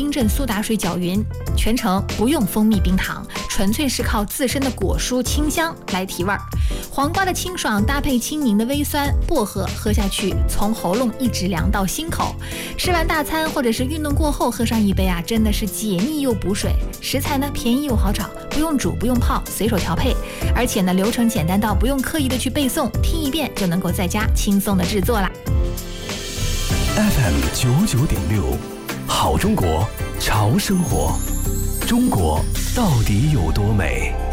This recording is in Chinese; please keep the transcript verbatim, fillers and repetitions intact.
冰镇苏打水搅匀，全程不用蜂蜜冰糖，纯粹是靠自身的果蔬清香来提味儿。黄瓜的清爽搭配清柠的微酸，薄荷喝下去从喉咙一直凉到心口。吃完大餐或者是运动过后喝上一杯啊，真的是解腻又补水。食材呢便宜又好找，不用煮不用泡，随手调配，而且呢流程简单到不用刻意的去背诵，听一遍就能够在家轻松的制作啦。 F M 九九点六，好中国，潮生活，中国到底有多美？